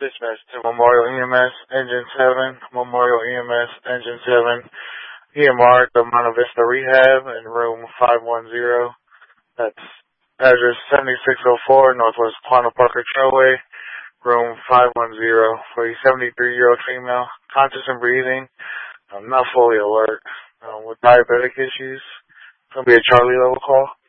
Dispatch to Memorial EMS, Engine 7, Memorial EMS, Engine 7, EMR at the Monte Vista Rehab in room 510. That's address 7604 Northwest Quanah Parker Trailway, room 510, for a 73-year-old female, conscious and breathing, not fully alert, with diabetic issues. It's going to be a Charlie level call.